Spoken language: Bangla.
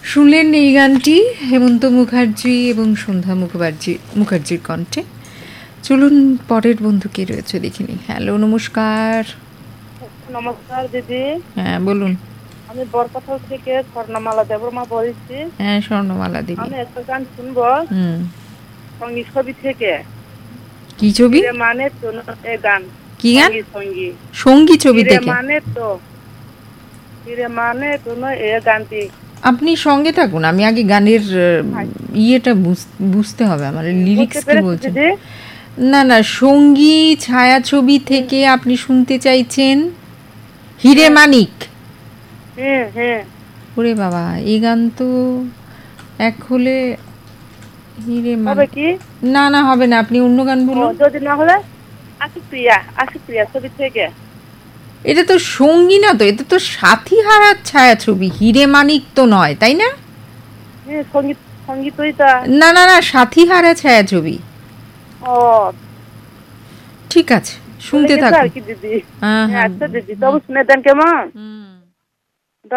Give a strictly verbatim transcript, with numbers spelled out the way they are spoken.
শুনলেন এই গানটি হেমন্ত মুখার্জি এবং সন্ধ্যা মুখার্জি মুখার্জির কণ্ঠে। চলুন পরের বন্ধু কে রয়েছে দেখিনি। হ্যালো, নমস্কার। নমস্কার দিদি। হ্যাঁ বলুন। আমি বরপাথর থেকে স্বর্ণমালা দেবর্মা বলছি। হ্যাঁ স্বর্ণমালা দেবী। আমি একটা গান শুনবো হুম সঙ্গী ছবি থেকে। কি ছবি? মানে তো এ গান কি গান? সঙ্গী সঙ্গী ছবি থেকে মানে তো মানে তো এ গানটি। আপনি সঙ্গে থাকুন, আমি আগে গানের ইয়েটা বুঝতে হবে আমার, লিরিক্স কি বলছেন। না না, সঙ্গী ছায়াছবি থেকে আপনি শুনতে চাইছেন হিরে মানিক। হ্যাঁ হ্যাঁ। ওরে বাবা, এই গান তো এক হলে হিরে হবে কি? না না হবে না, আপনি অন্য গান বলুন। যদি না হলে আশিক প্রিয়া, আশিক প্রিয়া ছবি থেকে। এটা তো সঙ্গী না তো, এটা তো সাথী হারার ছায়াছবি, হিরে মানিক তো নয়, তাই না? হ্যাঁ সঙ্গীত সঙ্গীতই তো। না না না, সাথী হারা ছায়াছবি। ও ঠিক আছে, শুনতে থাকুন। আর কি দিদি? হ্যাঁ আচ্ছা দিদি, তবে শুনে দেন কেমন?